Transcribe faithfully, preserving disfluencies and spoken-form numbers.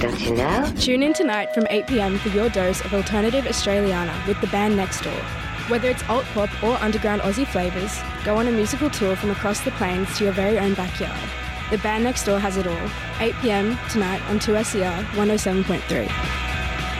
Don't you know? Tune in tonight from eight p m for your dose of alternative Australiana with the band Next Door. Whether it's alt pop or underground Aussie flavours, go on a musical tour from across the plains to your very own backyard. The band Next Door has it all. eight p m tonight on two S E R one oh seven point three.